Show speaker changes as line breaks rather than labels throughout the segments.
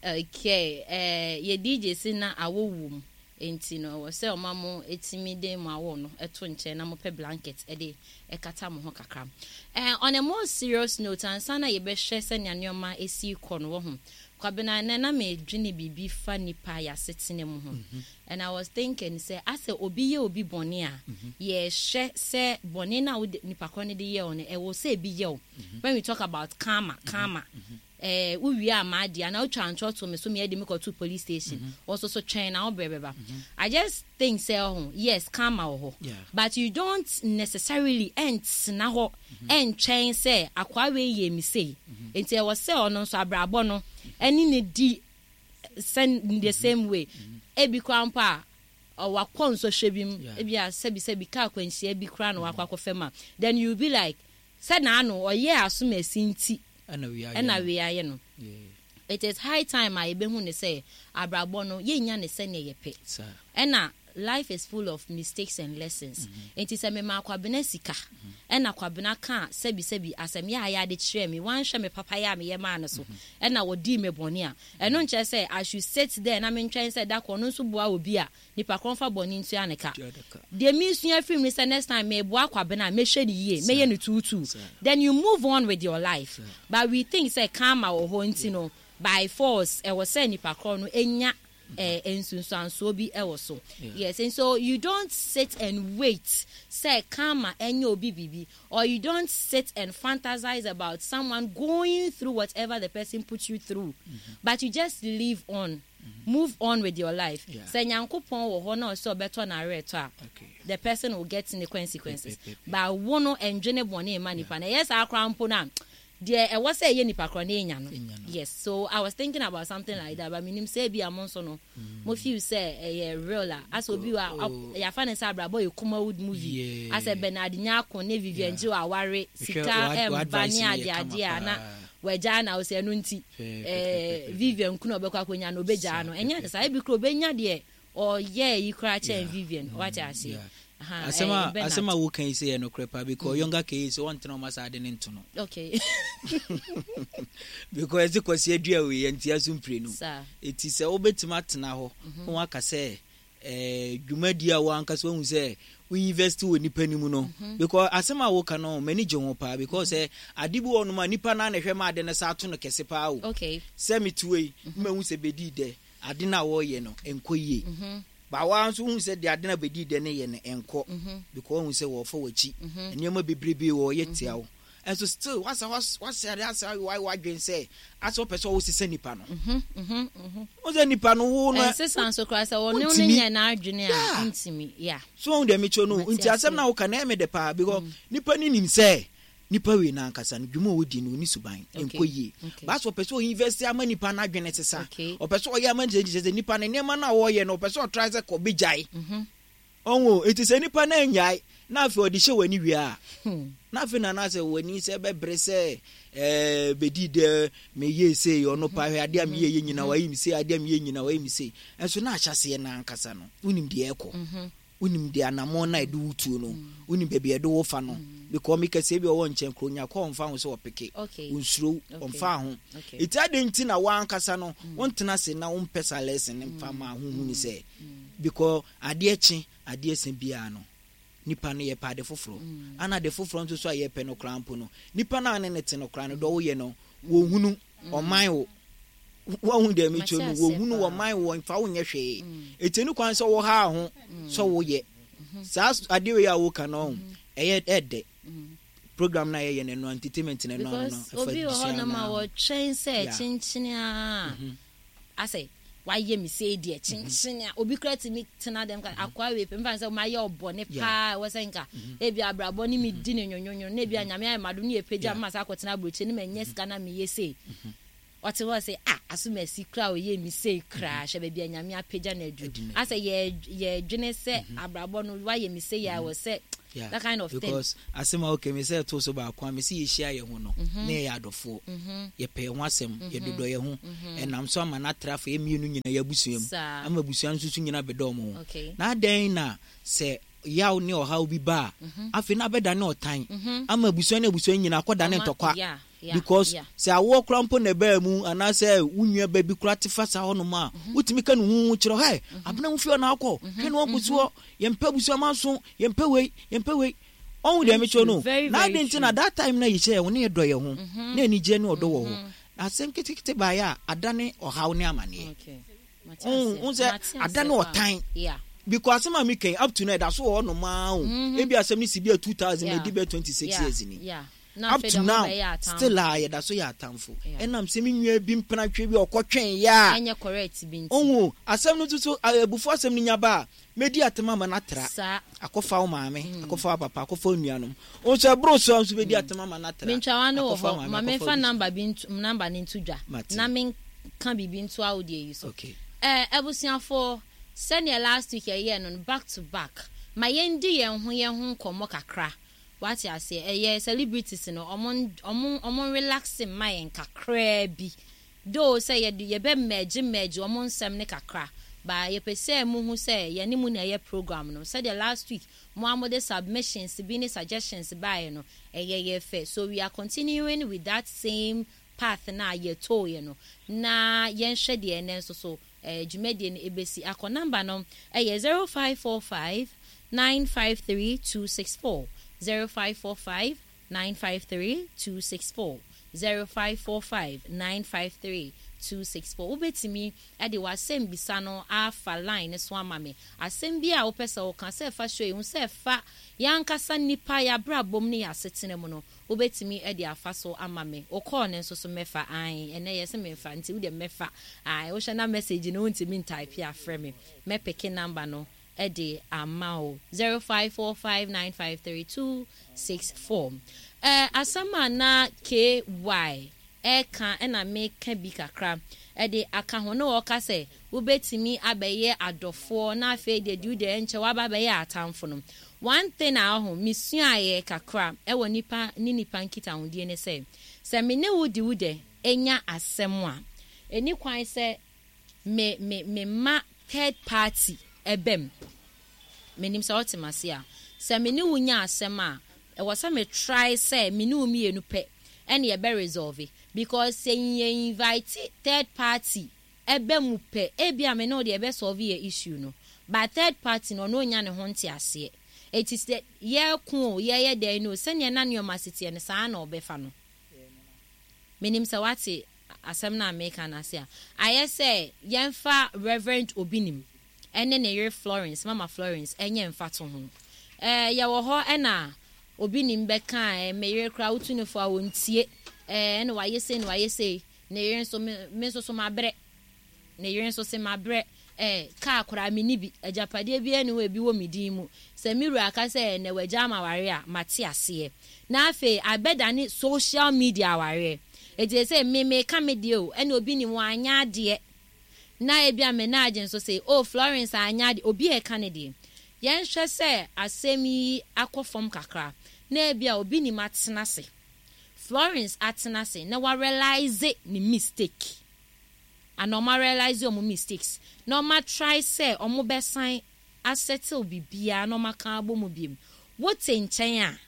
Okay, ye DJ sina awowum. Enti no wo se omamo etimi de mu awo no eto nche na mo pe blanket ede ekata mo ho kakra. On a more serious note, ansana ye be hwe se nyaneoma esi kɔ no wo ho. Kwabena na me dwene bibi fa nipa ya setene mu ho. And I was thinking say as obi ye obi bone a ye hwe se bone na nipa kɔ ne de ye on e wo se bi ye o. When we talk about karma we are mad and I'll try and talk to me so me me go to police station also so train now beba. I just think say yes karma but you don't necessarily end na ho and train say akwa we ye me say enti was say ono so abrabo no any ne di send the same way e bi kwampa wakon so hwebim e bia sebi ka kwanhia bi kra no wakwa then you be like said na no oye asomasi nti and we are you know. It is high time I be hu ne say abrabo no ye nya ne se ne ye pe. And life is full of mistakes and lessons. It is a me makwabena sika. And akwabena ka sebi asem ya de kire me wan hwe me papa ya me ye ma no so. And na wodi me bone a. And no nche say I should sit there na me ntwen say da kono so boa obi a nipa konfa bone ntu aneka. The means you film me say next time me boa akwabena me hwe ni ye me ye no tutu. Then you move on with your life. But we think say karma or ho ntino by force e was say nipa kono enya ensunsanso bi ewoso. Yes, and so you don't sit and wait say karma enyo bibi or you don't sit and fantasize about someone going through whatever the person put you through but you just live on move on with your life. Say nyankopon wo ho na so beto na reto the person will get in the consequences but wono enjene bone ma nipa na yes akrampo na there I was say ye nipa kro na enya no. Yes, so I was thinking about something like that but minim say bi amonso no mo feel say real as obi wa ya fa na say abrabo e Kumawood movie as a Bernard Nyako ne Vivian Ji aware sika bani ade na waja na o say no nti Vivian kuno obekwa konya no beja no enya say bi kro benya de or yi kra cha Vivian what I say. Asema wo kan say no crepa because younger case want no masa de nto no. Okay. Because it kwasi adua we enti asumpre no. It is obetima tena ho. Won aka say dwumadi a wan kase won say we invest wo nipa nimu no because asema wo kan no manage ho pa because adibu ono ma nipa na na hwe ma ade na sa ato no kese pa wo. Okay. Say me tuwe mahu se bedi de ade na wo ye no enkoyie. Ba wan so hu se de ade na bedi de ne ye ne enko because hu se wo fa wachi enema bebrebe wo ye tiawo and so still what's why dwen say aso person wo sise nipa no o ze nipa no wo no sense so cross wo ne nya na adwene a intimi so de me cho no nti asem na wo ka na me de pa because nipa ni nim say nipa we na ankasa no dwuma wo di no ni suban enkoyie ba so person invest ama nipa na adwene sesa o person o ya ma je nipa na nema na wo ye no person try say ko bijai onwo it is nipa na nyai na afi odi hye wani wi a na afi na say wani se bebre se bedi de me ye say ono pa hwe ade am ye nyina wa yi mi say ade am ye nyina wa yi mi say enso na ahyase na ankasa no unim de ekọ unim de anamo na edu utu no unim bebe edo wo fa no because me kase bi o won chen kronya ko on fa ho so opeke unsuro on fa ho itade nti na wa ankasa no won tena se na won pesa lesson mfa ma ho hu ni say because ade echi ade esen bia no nipa no ye pa de foforo ana de foforo nso so aye pe no krampo no nipa na ne te no kran do wo ye no wo hunu oman wo hu de me cho no wo hunu wo man wo mfa wo nye hwe etenu kwan so wo ha ho so wo ye sa ade we ya wo ka no eye ede program na ye no entertainment na no obi ho na ma wo train say chinchini a ase why ye me say die chinchini obi krati mi tena dem ka akwa we pemfa say ma ye obone pa wo say nka e bi abrabo ni mi di ne nyonyonyo na bi anyame ay madu ni epeja ma sa kwotena broche ni menye sika na me ye say what was say asumesi kra o ye mi say kra she be bi anyame apeja na adu ase ye dwene say abrabo no why ye mi say ya was say that kind of
because
thing
asema okay me say to so ba kwa me see ye share ye ho no na ye adofo ye pe ho asem ye dodo ye ho enam so ama na trafo ye mienu nyina ye busuam ama busuan susu nyina bedom ho na den na say yaw ne ohaw bi ba afi na beda ne otan ama buso na buso nyina akoda ne ntokwa because say awo krampo na ba mu ana say unua ba bi kurate fasa ho no ma utimi ka no hu kiro he abna mu fi na akọ hwe no buso yempa buso manso yempa wei on de me cho no na denti na that time na yiche wo ne yedoye ho na anije ne odo wo ho asem kitikite ba ya adane ohaw ne amane unse adane otan because some me can up to now that's all no ma maybe asem ni sibi 2000 maybe 26 years ni up to now still I that's so ya tamfo enam se me nwa bi mpena twe bi okotwen ya
enye correct bi nti
asem no tutu ebufu asem ni nyaba medi atema ma natra akofa wo maame akofa papa akofa nuanom o se bro so am so medi atema ma natra
mentwa no ho ma me fa number bi number ni ntudwa na me kan bibi ntu audio yi so
okay
ebusiafo senior last week year no back to back my yendi yen ho komo kakra what I say celebrities no omon relaxing my kakra bi do say ye be merge omon nsem ne kakra ba ye pese mu hu say ye ni mu na ye program no said the last week mo amode submissions bi ni suggestions ba ye no ye fair so we are continuing with that same path na ye to ye no na yen hwe de enen so jumedie ni ebesi akọ number no 0545 953 264 0545 953 264 0545 953 264 ubetimi ade wasem bisa no afa line so amame asem bi a opesa o kan se fa show hu se fa yankasa nipa ya brabom ne ya setene mu no ubetimi ade afa so amame o call ne so mefa an ene yese mefa nti u de mefa ai o shana message no ntimi type ya frame me peke number no ade amao 0545953264 asama na ky eka ena meka bi kakra ede aka ho no oka se ubetimi abeye adofo na afa de du de enche wa babaye atamfo no one thing aho misuaye kakra ewo nipa nkita hundie ne se me ne wudi wude enya asem a eni kwan se me ma third party ebem menim se otimase a se me ne wunya asem a ewo se me try se me ne umienu pe ene ye be resolve because say you invite third party ebe mu pe ebia me no de ebe solve your issue no but third party no nya ne ho nte ase it is that ye ku ye dey no senya na ne omasiti ne saa na obefa no menim se wate asem na make na ase a aye say yemfa reverend obinim ene ne ye Florence mama Florence enye mfa to ho ye wo ho ena obinim beka me ye kra utunefo a wontie no waye say ne yen so me so mabre ne yen so se mabre ka akora me ni bi ajapade bi ene we bi wo medin mu se miru aka se ne waja ma ware a mate ase na afi abeda ni social media ware eje se me ka me de o ene obi ni wo anya de na ebia me na agen so say oh Florence anya de obi e ka ne de yen hwe se asemi akofom kakra na ebia obi ni matena se Florence atenase na wa realize ni mistake and no ma realize your mistakes no ma try say omo besan asettle bibia no ma kan abomu biem what enchen a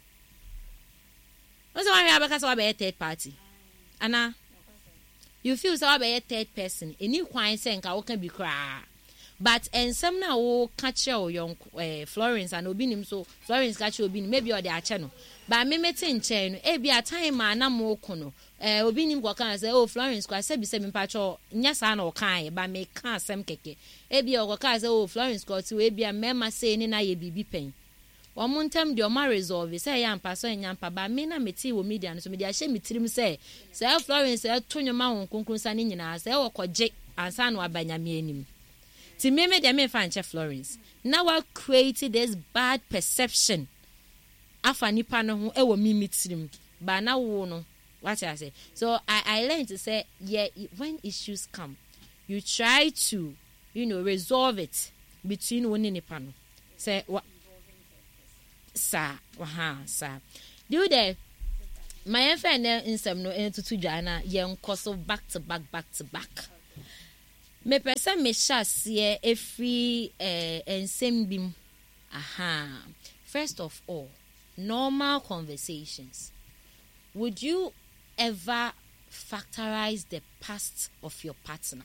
no so wan abeka so be third party ana you feel so be third person any kwan say nka wo kan bi kra but ensem na wo catch your Florence and obinim so Florence catch obinim maybe or the ache no ba me mete nchen no e bia time ma na mo kono obinim go kan say oh Florence kwa se bi se me pacho nya sa na o kan ba me kan asem keke e bia go kan say oh Florence kwa ti we bia mema say ni na ye bibi pen o montem de o ma resolve say ya mpa so nya mpa ba me na meti wo media no so media hye mitirim say Florence to nyoma won konkron sa ni nyina say wo koje ansa no abanya me anim ti me de me fa nche Florence now I created this bad perception afa nipa no ho e wo mimitirim ba na wo no what I say so I learned to say yeah when issues come you try to resolve it between one and nipa no say what sa do there my friend insem no entutu dwana yen koso back to back me person me shase every ensem bim First of all, normal conversations. Would you ever factorize the past of your partner?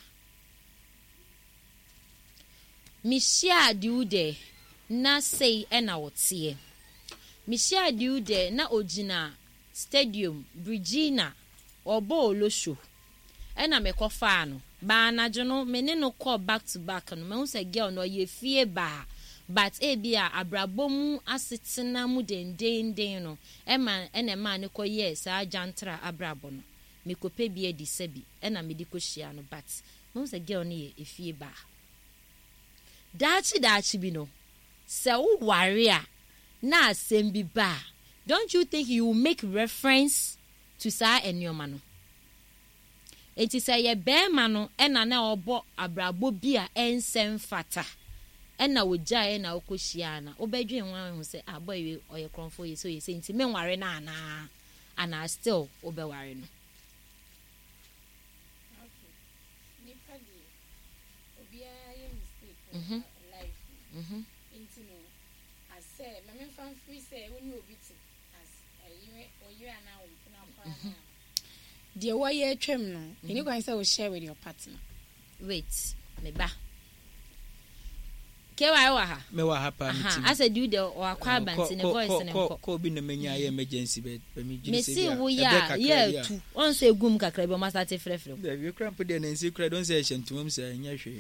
Mishia diude na say ena wotie. Mishia diude na ojina stadium Brigina obo olosho. Ena mekofa ano. Ba na jono mene no call back to back no me say girl no ye fie ba. But ebia abrabomu asetena mu den no ema ena ma ne koye sa ajantra abrabo no mekope bi edi sabi ena me di kohia no but me say girl no ye efie ba. Dachi bi no se wo ware a na asem bi ba. Don't you think you will make reference to sa enyoma no? Enti say ye be ma no ena na obo abrabo bi a ensem fata ena wogya na okohia na obedwen wan hu say boy oye kronfo ye so ye say enti menware na ana still obeware no.
Life. Into no, I said, my man free say when you beat it as you are now. Dear, why you trim no? You going to share with your partner.
Wait, me ba. Kewa wa
me wa hapa meeting.
I said you the or akwa bant in a voice and
ko bi na menya emergency bed me
me see wo ya tu on say gum kakra be ma start frefre.
The we cramp dey na nsi kra don say shentumum say nya hwe.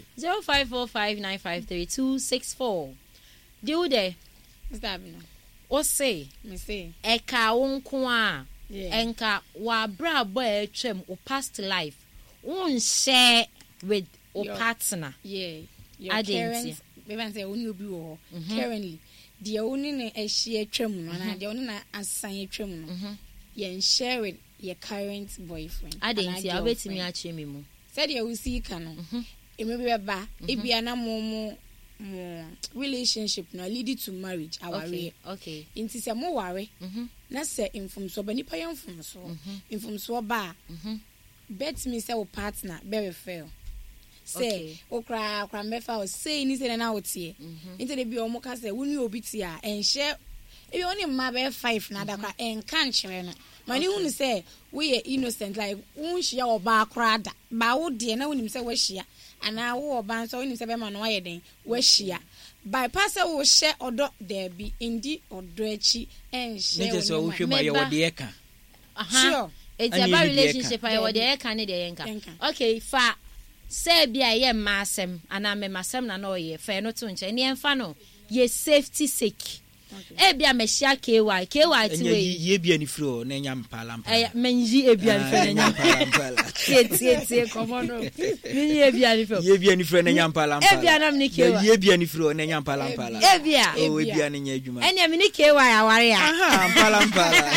0545953264. Do there.
Is that no?
O say
me say
e ka wonko a enka wa bra boy twem o past life. Won share with o partner.
Yeah. Your parents Beban say only obi wo currently the only na ehie twam no na the only na asan twam no ye share with your current boyfriend
adentia obetimi a che me mu
said you see ka no eme be ba ebia na mo relationship no lead to marriage aware
okay
inti se mo ware na se infumso ba nipa ye infumso ba bet me say o partner very fair. Say okra mefa o say ni say na wotie into the bi o mo ka say woni obi ti a enhye e oni mma be 5 na da kwa enka nkyere no mani hu ni say we innocent like unhia oba akra da ba wo de na woni say wa hia ana wo oba so woni say be ma no waye den wa hia bypass wo hye odo da bi indi odo achi enhye
ne just wo hwe ma ye wo de eka
sure
it's about relationship I wo de eka ne de enka okay fa say bia ye masem ana me masem na no ye fa no to nche ne enfa no ye safety sake e bia me hia KY ti we
ye bia ni fro na nya mpala
menji e bia ni fro na nya mpala tie komo no ni ye bia ni fro
na nya mpala
e bia na me KY
ye bia ni fro na nya mpala
e bia
o e bia ni nya adwuma
ene me ni KY aware a
mpala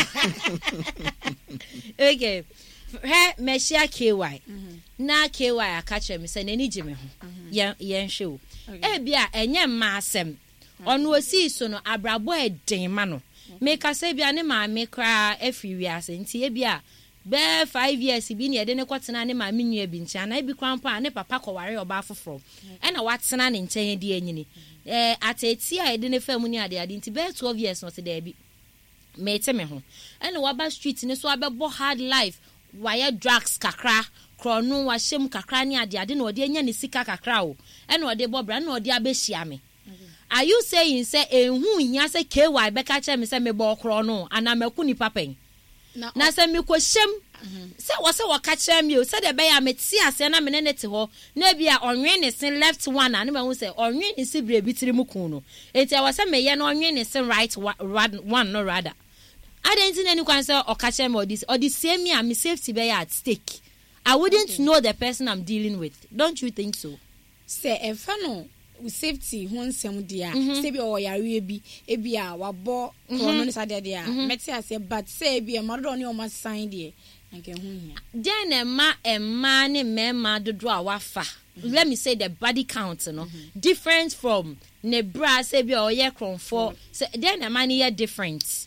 okay he me hia KY na KY akache me se nani gime ho ye nhwe o e bia enye mma asem ono osi so no abrabo eden ma no me ka se bia ne ma me kra afiri ase nti e bia be 5 years bi ne ye de ne kwotena ne ma me nua bi ntia na bi kwampa ne papa koware oba afoforo e na watena ne nchen de anyini ateti a de ne famu ni ade nti be 12 years no se da bi me te me ho e na waba street ne so abebo hard life wire drugs kakra krono wa shem kakra ni ade na ode anya ne sika kakra o e na ode bobra na ode abehia me. Are you saying say enhu nya say KY be ka che me say me bo krono ana maku ni papen na say me ko shem say wo say wo ka che me o say de be ya me ti ase na me ne te ho na bia onwe ne sin left one na me hu say onwe ne si bre bitiri mu kun no enti wo say me ye na onwe ne sin right one no rather I didn't any concern or catch him or this same me and me safety be at stake. I wouldn't know the person I'm dealing with. Don't you think so?
Say if no safety won sem dia say be o yare bi e bia wabo krono ni sade dia meti ase but say be ma do ni o ma sign dia nke hu hia
den emma ne mema dodo a wafa let me say the body count no different from ne bra say be o ye kronfo say den emma ni ye different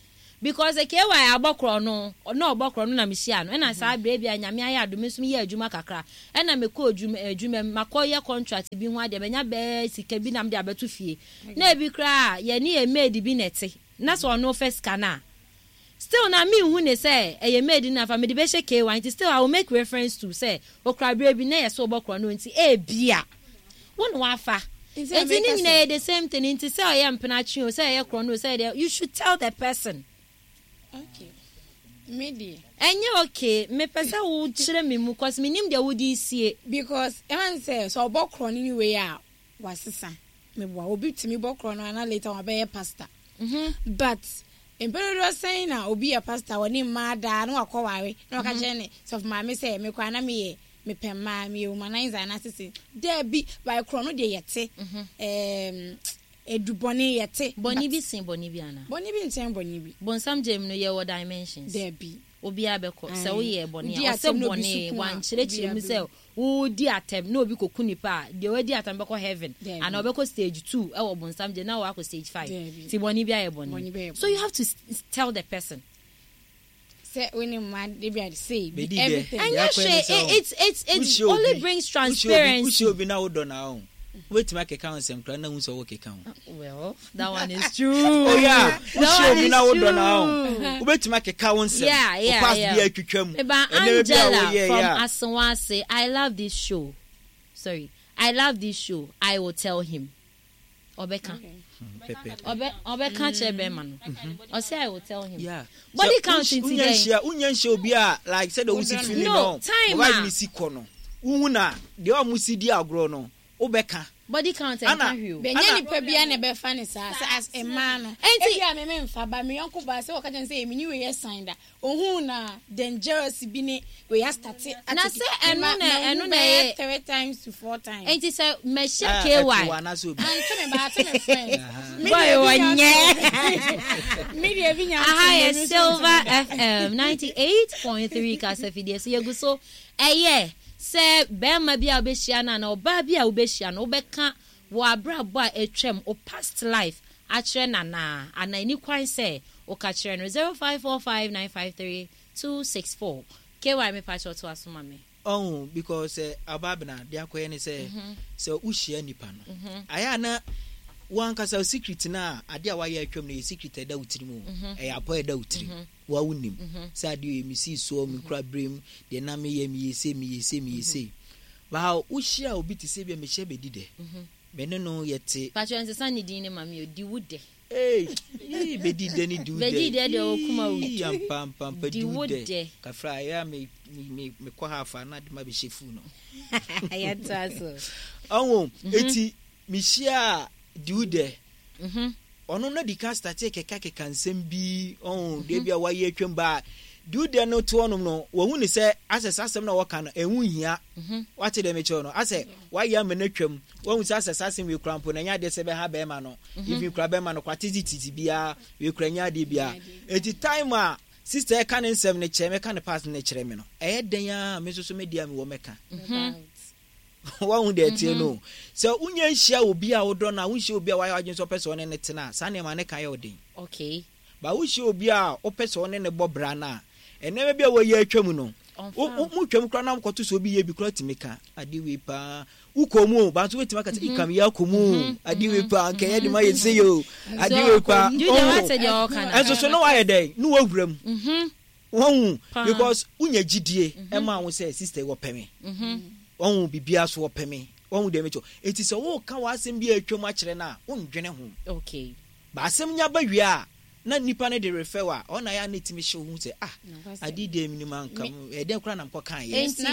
because the KY abokro no na mehia no na sa bra bia nyame aye adome so ye adwuma kakra na me ko adwuma makoye contract bi ho ade benya be sika bi nam de abeto fie na bi kra ye ne e made bi nete na so no first kana still na me hu ne say e made na fa me de be she KY it still I will make reference to say okra bra bi na ye so bokro no nti e bia won wa fa it's in the same thing into say I am penachi say I chrono say you should tell the person.
Okay. Maybe.
Enye okay, me pesa wo chire me mu cause me nim de wo di sie
because everyone say so bokro ni way a wasesa. Me bo obi timi bokro no na later wa be pastor. But Emperor saying na obi a pastor woni ma da na wakoware na waka je ne so ma me say me kwa na me me pema me humanize na sisi there be by chrono de yete eduboni yete
boni bi sin boni bi ana
boni bi ntem boni bi
bonsam jem no ye wo dimensions
there be
obi abeko se wo ye boni a se boni wan chire mu se wo di atem na obi kokuni pa de we di atem beko heaven and obeko stage 2 e wo bonsam je na wo akọ stage 5 ti boni bi aye boni so you have to tell the person.
Say when man they be say
everything and it's only brings transparency.
Who should be now done now? Wait to make a count some plan who's a work account.
Well, that one is true.
Oh yeah, who should be now done now? Wait to make a count.
Yeah. Angela from Asawase, I love this show. I will tell him. Obeka. Obeka chebe man. I say I will tell him.
Yeah.
Body counting today.
Unyan show be like said the usi feeling no.
Time.
Why me see kono? Una the amusi di agro no. Obeka.
Body counting can you?
Benye ni pe bia na be fa ni sa as a man. E bia me mfa ba me yonko ba se o ka jan say me ni we sign da. Ohun na dangerous bi ni we ya start.
Na say enu na
3 times to 4 times.
Enti say me she KY.
Anto me ba to me friend.
Boy wonye.
Media bi nya.
Aha Silver FM 98.3 Kasafidie so yegu so se bema bia obehia na oba bia obehia na obeka wo abrabo a etwem o past life a kire na ani kwan se o ka kire no 0545953264 KY me pa cho to asoma me
because ababna dia koye ne se uhia nipa no aya na wan kasa secret na ade a waye atwem na secret da utirimu apo da utiri wa wunim sa ade mi si so mi kura brem de na me ye mi yese ba uhia obi ti se bia me hye bedi de bene no yete
patron se san ni ma me odi wude
bedi de ni du de
bedi de o kuma wu
yam pam di wude ka fra ya me kwa hafa na de ma be shefu no
ayataso
eti mi hia diude ono na di ka start keka nsem bi de bia waye atwem ba diude no to ono no wo hu ni se asesasem na woka na enwu hia wate de me che no ase waye amena twem wo hu se asesasem we krampo na nya de se be ha be ma no ifi kra be ma no kwatiti bia we kra nya de bia eti time a sister e kan nsem ne che me kan pass ne kire me no den ya me so media me wo meka one day no so unya hia obi a wodo na unhia obi a wa agin so person ne tena sa ne ma ne kan ye odin
okay
ba unhia obi a o person ne bobra na eneme bia wo ye atwam no mu twam kra na mkoto so obi ye bi kra timika adiwe pa ukomu ba so wetima kata ikam ya komu adiwe pa nke ye de ma ye se yo adiwe pa enso so no wa ye den no wawuram won because unya gidie e ma wo say sister wo peme on bibia so opeme on de mecho eti se wo ka wasem bia atwam a kire na ondwene ho
okay
ba asem nya ba wi a na nipa ne de refer wa ona ya netimi hye hu se adi de minimum kam e de kura na mpo kan ye
enti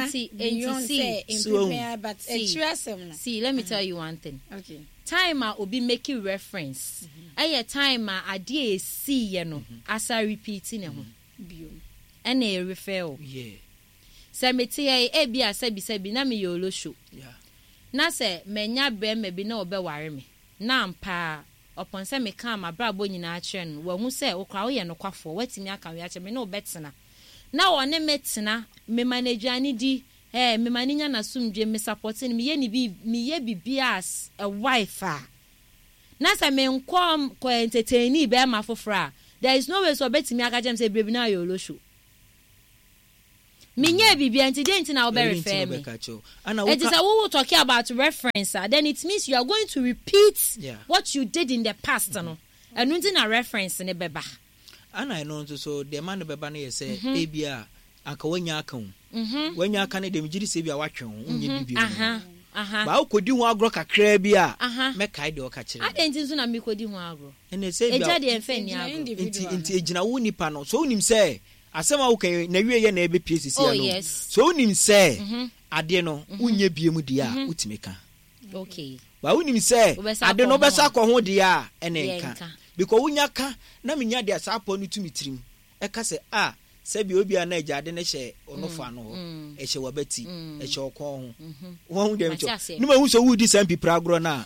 but extrasem na
see let me tell you one thing
okay
time a obi make reference aye time a ade e see ye no asa repeat ne ho
bio
and e refer
yeah
se metie e bia sabi na me yolo show na se menya be me bi na obeware me na mpa upon se me ka ma brabo nyina a kire no wo hu se okra wo ye no kwafo watimi aka we a kire me na obetena na wone metena me manage ani di me maninya na sumdwe me support ni me ye ni bi me ye bibias a wife a na se me nkom ko entertain be ma fofora there is no way so bet me aka jam say baby na yo lo show minye bibia nti dey nti na obe refer me it is a we will talk about reference then it means you are going to repeat what you did in the past no and nti na reference ne beba
and I know so the man beba na say ebia aka wanya aka wanya aka ne dem giri se bia watwe unye bibia ba ukodi ho agro kakra bia me kai de o ka kire
adentin so na me kodi ho agro
ene se bia
eja de enfa ni agro
nti ejina wo nipa no so unim say asema wo kan na wiye na ebe PCC no so unim say ade no unye biem dia utimeka
okay
ba unim say ade no besa kɔ ho dia ene nka because unya ka na menya dia sapo no tumitirim e ka say sebi obi ana eja ade ne hye onofa no e hye wabati e hye okɔ ho wo hu dem cho nima hu so wudi sampi pragro na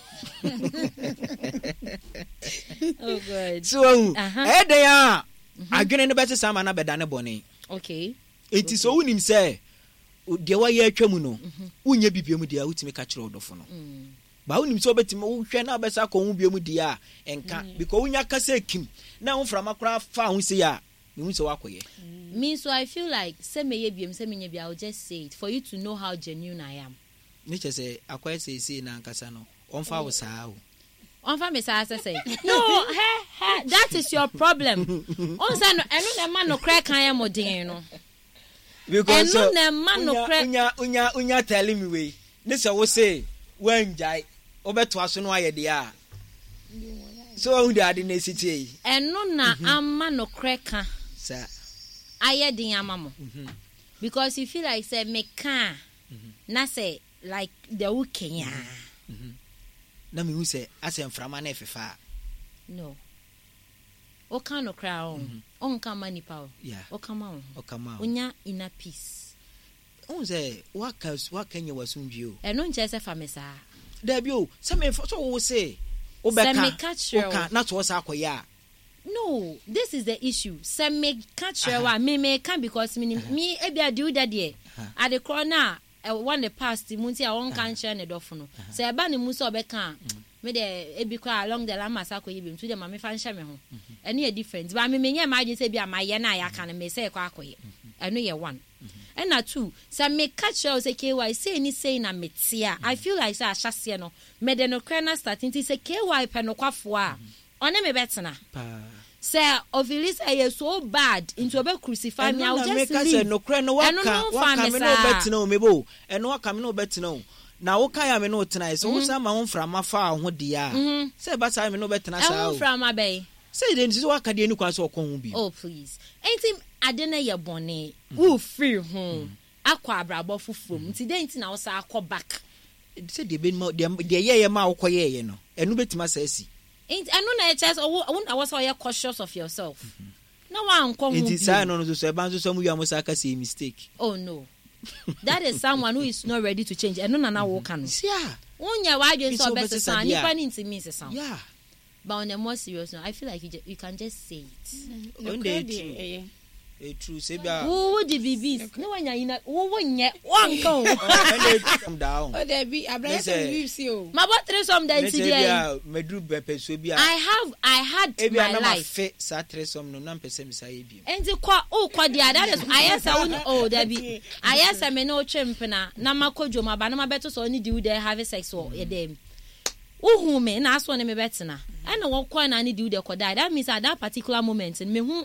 oh god
so e dey adwene ne bese sama na beda ne bone
okay
enti so wunim se de wa ye atwa mu no unye bibiem dia utimi ka kire odofo no ba wunim se obetimi wo hwe na besa kɔ hu biem dia enka because unya ka se kim na wo frama kora fa hu se ya me so wakoye
me so I feel like say me ye biem say me bia I'll just say it for you to know how genuine I am
nature say akwai say na nkasa no onfa wo saa o
onfa me say no that is your problem on say no enu na man no crack kan ya modin no
because
enu na man no crack
unya telling me we this wo say when jai obeto aso no ayede a so who dey ade na sitie
enu na amma no crack kan
sa
ayedin amamo because you feel like say me kan na say like the ukenya
na me hu say asem frama na efefa
no o kan no cry on kan manipa o kama onya inner peace
on say wakanya wasumdie
e no nche say famesa
da bi o say me so wo say obeka na to sa akoya
no this is the issue say me catch wa me can because me ebia do that there at the corner one the past munti a won kan share ne dofo no say eba ne mu so obeka me de ebi kwa along the line masako yibim to the mama fan share me ho ene a different but me menye imagine say bia maye na ya kan me say kwa akoye eno ye one and na two say me catch you say KY say ni say na metia I feel like say ahase no me de no krana starting to say KY pe no kwafo a one me betena say ovilis are so bad into obe crucify me I'll just leave
no krana no waka me no betena o mebo eno waka me no betena na wo kan ya me no tena so wo sa ma ho frama fa ho dia say ba sa me no betena sa
o frama be
say den so waka de ni kwa so okon ho bi
oh please anything adena ye bone wo free ho akwa abrabo fufum nti den nti na wo sa akọ back
say de be de ye ma wo koye ye no enu betima sa asi
enu na chess I was so cautious of yourself no one come
nti say no so e ban so mu ya mo sa ka say mistake
oh no that is someone who is not ready to change enu na wo kan
yeah
unya wa dwe so best san nipa ni nti means san
yeah
but on a more serious note I feel like you can just say it
on the true say bia
wo di bibis no wanya ina wo nye wanko
come down
oh there be abraham bibisi o
ma bo three some dance
there medru bepeso bia
I had my life
fe sa three some no na mpese mi sa ye bi
enti kwa o kwa dia that is ayesa oh there be ayesa me no twempena na makodwo ma ba na mabeto so ni di there have sex or ye dem uhu me na aso ne me betena and wo kwa na ni di there ko die that means at that particular moment me hu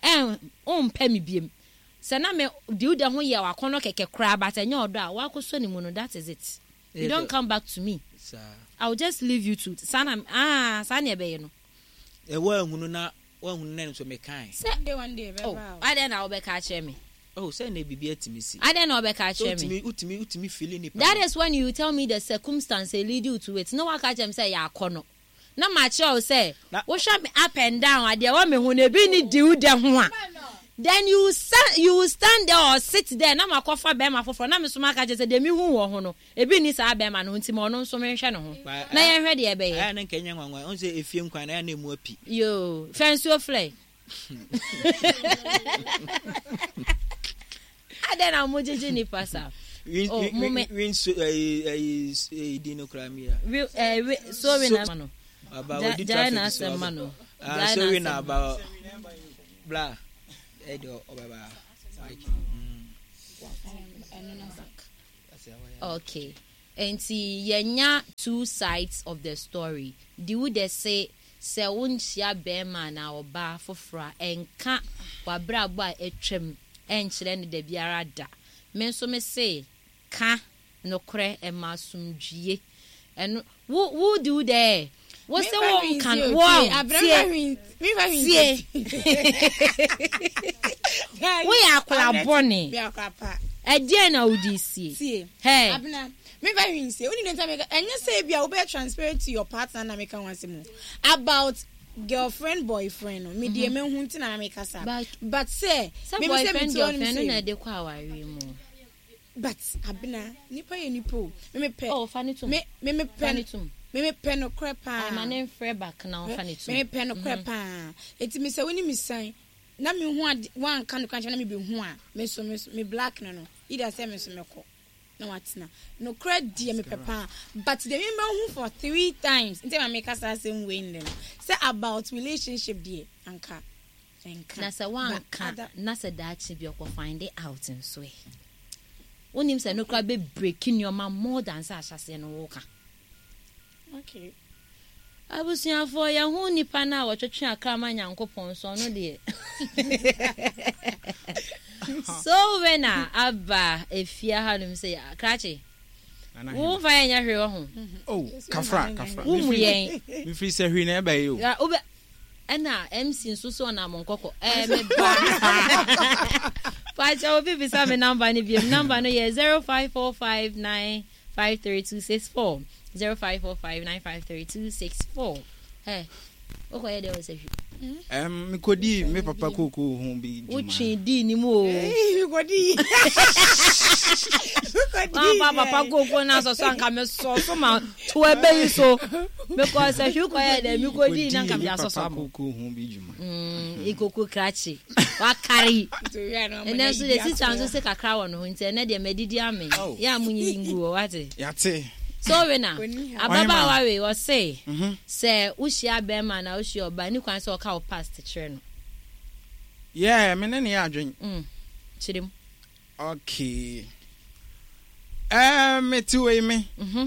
on pay me biem se na me di de ho ye wakono keke kra but enye odo a wakoso ni mu no that is it you don't come back to me sir I'll just leave you to sana sana ebe no
e wa hunu na so me kan
one day be
ba I then I will be catch me
oh say na bibi atimi si
I then I will be catch me
utimi feeling it
that is when you tell me the circumstance lead you to it no one catch me say ya akono na macho say wo hwa me up and down ade wa me hu na bi ni diu de ho a then you stand there or sit there na makofa be ma foforo na me so maka je say de mi hu wo ho no e bi ni sa be ma no nti mo no so me hwe no ho na ye hwe de e be ye
na nkenya nwanwa on say efie nkwan na ya na emu api
yo fancy o fly ade na mo jeje ni pasa
win dino kramia
so we na mano Jana semano
So we know about blah.
Okay. And see, yenya two sides of the story. The would they say wunchia bema na oba fofra enka wabra ba etwem enchire ne da biara da. Men so me say ka nokre emasumdwie. And who do there? What's the one can wow? We are Bonnie. Again, ODC. Hey,
Abna. Me very say only the time and you say be transparent to your partner na make one more about girlfriend boyfriend me dey me hunti na make asa but say me
boyfriend girlfriend na dey kwa wari mo
but Abna nipa ye nipo me pe
oh funny too
me funny too me pen no crepa
I'm an free back now funny too
me pen no crepa eti me say woni me sign na me hu one kan kan na me be hu a me so me black no either say me so me ko no watina no credit dear me papa but the member hu for 3 times until I make us same way in them say about relationship dear anka
na say one kan na say that she be ko find it out in so onim say no credit be breaking your man more than say asase no wo ka
okay
abusia for ya hu nipa na wotwetwe akama nyankopon so no de so when abba efia hanum say krache wo fa enya hwe ho
oh kafra
wo mu yen
me free say hwe na e ba yo
ya obe ena MC nsuso na monkoko me ba pacha obi bisa me number ni biem number no ye 0545953264 0545953264 hey okoye de wo say
me kodi me papa koko hu bi juma
uchi di ni mo
me kodi
papa koko na so anka me so ma to ebe so because I should quiet them you kodi na nka bia so am
koko hu bi juma
ikoko krachi wa carry and then so the sister so say kakra won ho nti na de medidi amen ya munyi ngu what
yate
so we na ababa wa we o say ushia be ma na ushia oba ni kwan say o ka o past chere no
yeah me ne adwen
chirem
okay me tu we me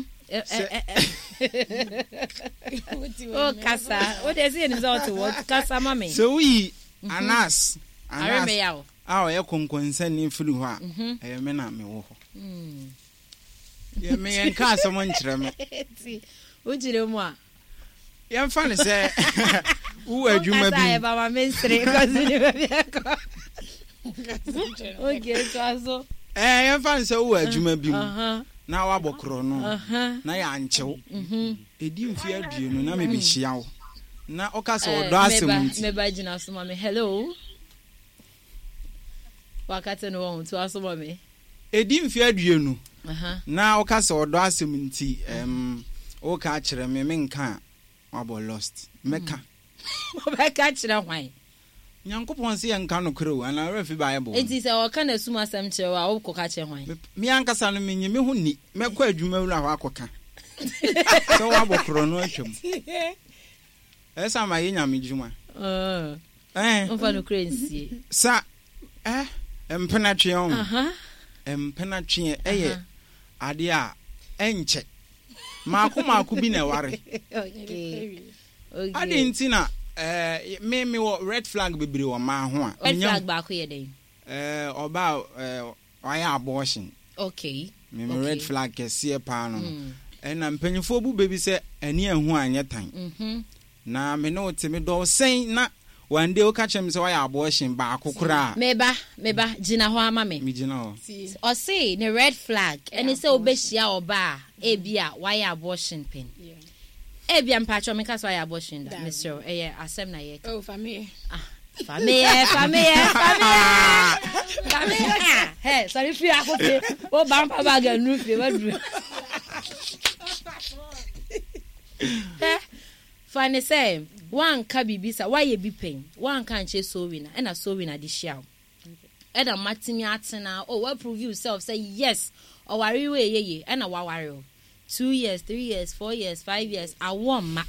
oh kasa what is it result what kasa mama
so we anas
are me yawo
ye konkonsa ni firi ho a me na me wo ho ye me en ka so mon kire me
o jire mu a
ye mfa ne se wo adwuma bi
kasa ba ma menstre ko zini be ko okay so aso
ye mfa ne se wo adwuma bi mu na wa bokro no na ya anchew edi mfi aduenu na me be hia wo na okasa odo asem
me ba gina so ma me hello wakati no won to aso ma me
edi mfi aduenu na okasa odo asem nti o ka kire me nka wabo lost meka
o ba ka kire hwan
nyankopon se nka no kro ana refi bible
enti se o ka na sum asem kire wa o ko ka kire hwan
mi ankasa no menye me hu ni mekọ adwuma wura ho akoka so wabo kro no atwam esa ma yenya me dwuma
o fa no krensie
sa empena twe on empena twe eye ade a enche maako bi na ware
okay
ade ntina me wo red flag bibiri wo ma ho a
red flag ba ko ye den
oba why abortion
okay
me red flag kese pa no na mpanyifo bu bebi se ani ehu anye tan na me no te me do sen na one day o ka chem se why abortion ba akokora
meba gina ho ama me
gina ho
o say the red flag and say obehia oba ebia why abortion pen ebia mpacho me ka so why abortion da Mr. asem na ye
oh family
hey sorry fi akote o ba mpa ba ga nu fi wadru fane say one ka bibisa why ye bi pen one kan che so wina and a so wina di shia e da matimi atena oh we prove yourself say yes o wari we ye and a wa wari 2 years 3 years 4 years 5 years I want ma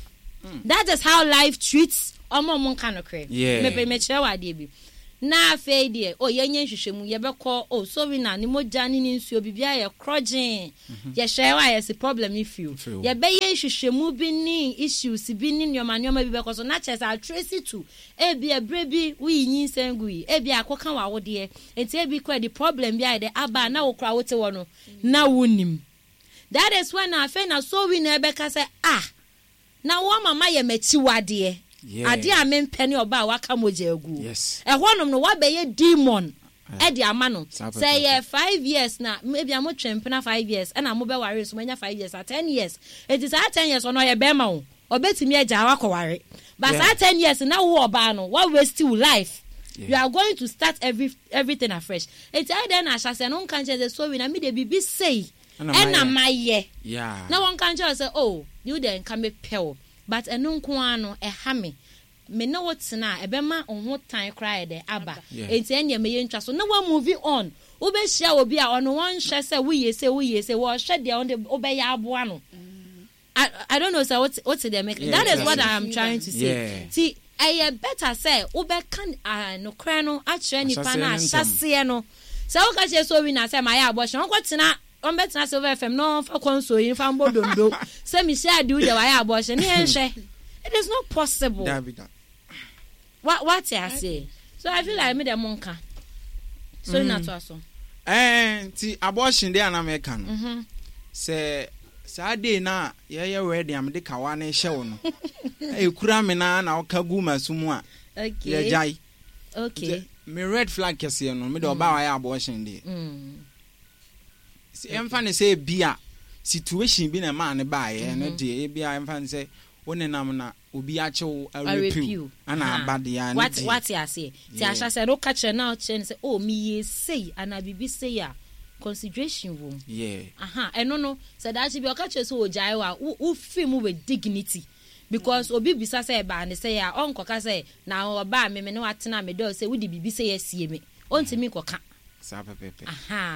That is how life treats omo nka no kre. Me chere wa de bi. Na afa de yenye hwehwemu ye bekọ sorry na ni moja ni nsuo bibia ye krogin. Ye hwe wa ye problem if you. Ye be ye hwehwemu bi ni issues bi ni nyoma bi bekọ so na chese a trace to ebi ebrebi wi yin sengui ebi akoka wa wo de enti ebi kwa the problem bi de aba na wo kra wo te wo no na wonim. That is when I feel na so we na ebeka say na wo mama ye machi wade ade a me mpene oba waka moja agu ehwonom no wa be ye demon e de ama no say ye 5 years na maybe am twempena 5 years and am be ware so manya 5 years at 10 years it is at 10 years no ye be ma wo obetimi agya wakoware but at 10 years na wo oba no what waste your life. You are going to start everything afresh. It's either na shase no kan che so we na me de bibi say and am I na one kan che say you then can make pel but eno nko ano ha me no wotena ebema onho tan cry de aba enti enya me yentwa so na we moving on obe hia obi a ono won hwe say we say wo hwe de on de obe ya aboa no. I don't know so what's the make that is what I am trying to say. See I better say obe kan no cry no a kire nipa na hyase no so wo ka che so we na say my abortion won kwotena on better Silver FM no for konso yin fa mbodondo say me share do the why abortion ni enhwe. It is not possible. What I say? So I feel like me the monka. So not to so.
Ti abortion dey na me kan. Say Saturday na ye ready am de kawa na hye wo no. E kura me na okagu masumu a. Okay. Ye jai.
Okay.
Me red flag kese no me de oba wa abortion dey. Si emfa ne say bia situation bi na man ne ba ye no dey bia emfa ne say wonenam na obi achew a review ana abade ya
what you say ti asha say no catch na o chen say me ye say ana bibi say ya consideration wo eno no say that be o catch so ojai wa wo film with dignity because obi bisa say ba ne say ya onko ka say na oba me ne watena me do say wo di bibi say ya sie me ontimi koka
sa pepe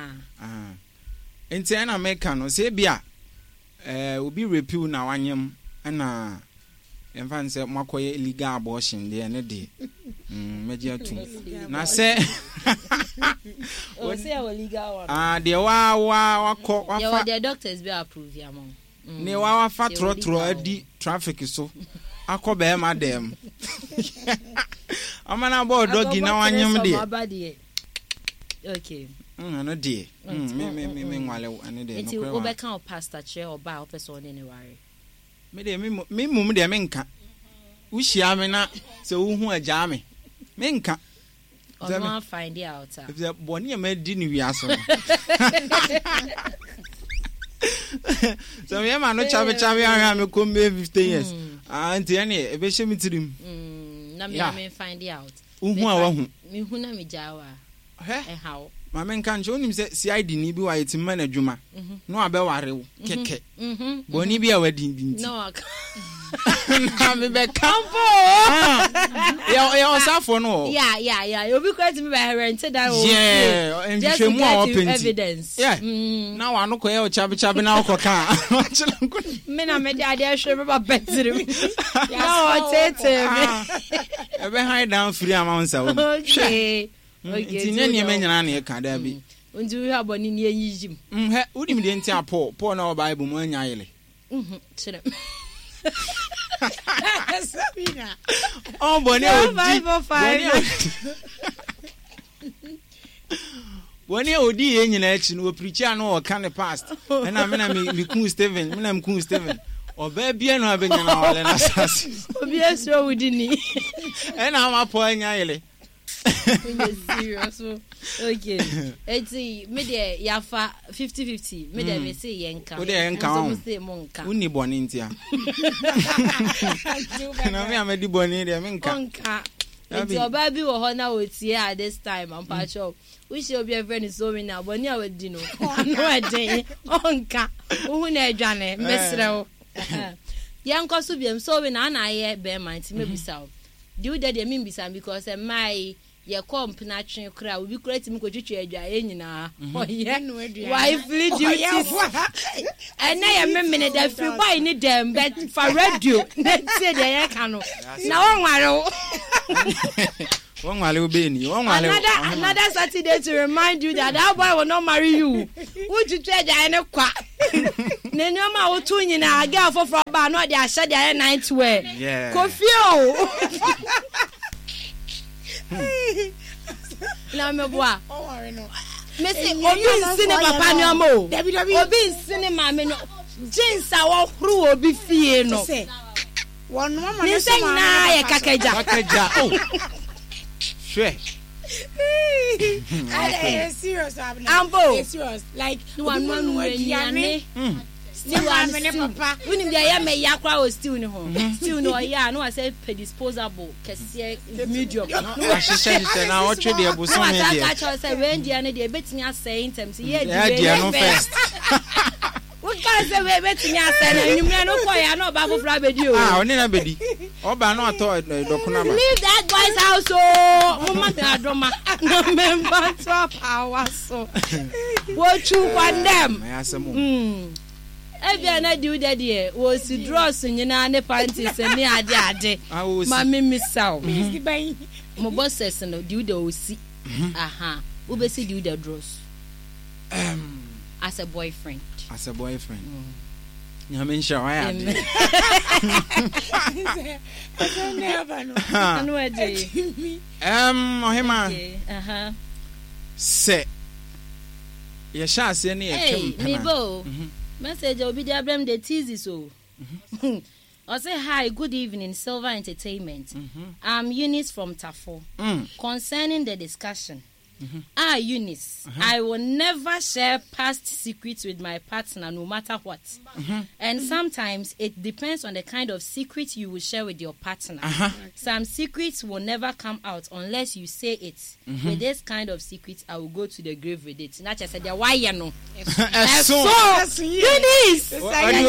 enti ana make no say bia obi review na wanyem ana emfa say makoye illegal abortion dey ne dey media tu na say
o say a legal one
dey wa
fa the doctors be approve ya mo
ne wa fa trotro adi traffic so akobe ma dem amana board dogi na wanyem dey
okay
no dey me nwale ane dey
no kwa we can pastor chair or ba person anywhere
me de me mum de me nka uhia me na se wo hu agya me nka
o no find it out
if boni ma di ni wiaso so me ma no chabe ahia me ko me 15 years anti ene e be hye me tirim
na me find it out
uhu a wa hu
me hu na me jawa how
ma men kan jo nim se CID ni bi wa yetimma na dwuma no abeware wo keke boni bi a wadi bi
no
na me be kampo ya osafo no
yeah you be quite me by rented that
enhwehwemu a
evidence
na wa no ko ye o chabe na okoka
me na me ade ahwe me ba betiri na o tete me
e be hide down free amount sa wo
okay
ti nyane me nyana na e ka da bi
unju wi aboni ni enyijim
he udim de ntia Paul na o Bible mu anya yele
chere
Sabina
oh boni odi ye nyina echi no preacher no o kan past na me kun Steven oba bia no abenya na wale na sasi
obi eso wudi ni
na ma po anya yele
serious okay eti me de yafa 50-50 me de me say yenka
o de yenka uni boni ntia na me amedi boni de me nka
eti oba bi wo ho na otie at this time am pa sure we should be a friend so me na boni a wedi no no eden onka uhu na adwane mesrew yanko so biem so we na ye be man ti me bisa do that dey mean bisa because my ye comp na twen kra obi kra ti me ko twetwe adwa ye nyina oye wife duties And I am minute that free boy need them, but for radio, let's say they can. Now, another Saturday to remind you that boy will not marry you. Would you trade the quack? Nenoma will tune in a girl for bar, not their shed their night wear.
Yeah.
Confio. Now, me boy. Messi, Obi cinema panamo. Obi cinema meno. Jeans our crew obi fie no.
One woman
is saying na kakeja.
Oh. Sure.
Serious,
Ambo.
Serious. Like
one yane. Papa. When you are me yakwa was still no home. Still no ya no I say disposable kese medium.
No she said na what trade dey boso me dey.
I say when dey na dey betimi asay in terms here
dey first.
What can say we betimi asay na nyumre no ko ya no ba fofra bedi o.
Oni na bedi. Oba no ato dokuna ba.
Leave that boy's house oh. Mama dey adoma. No member 12 hours so. What you want them?
I asemo.
Ebia na di udade wo si draws nyina ne panties ne ade mama misaw mo bosses no di uda osi aha wo be si di uda draws as a boyfriend nyame nsha wa ya de
anu ade
ohima aha se ye sha ase ne ye twem
me bo message obi dey blame the tease so. I say hi, good evening, Silver Entertainment. I'm Eunice from Tafo. Concerning the discussion. Eunice, I will never share past secrets with my partner no matter what. And sometimes it depends on the kind of secret you will share with your partner. Some secrets will never come out unless you say it. With this kind of secrets, I will go to the grave with it. Not just say, why you know?
Eunice!